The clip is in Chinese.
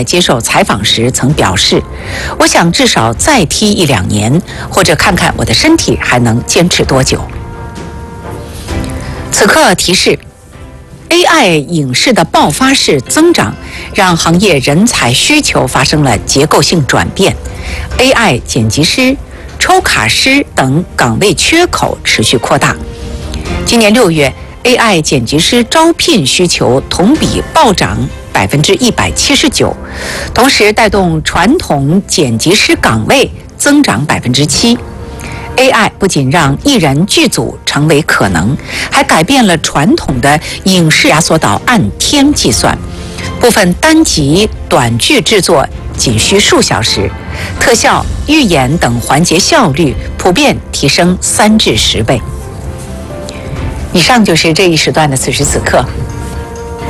在接受采访时曾表示，我想至少再踢1-2年，或者看看我的身体还能坚持多久。此刻提示 AI 影视的爆发式增长，让行业人才需求发生了结构性转变。AI 剪辑师、抽卡师等岗位缺口持续扩大。今年6月 ，AI 剪辑师招聘需求同比暴涨179%，同时带动传统剪辑师岗位增长7%。AI 不仅让艺人剧组成为可能，还改变了传统的影视压缩到按天计算，部分单集短剧制作仅需数小时，特效、预演等环节效率普遍提升3至10倍。以上就是这一时段的此时此刻，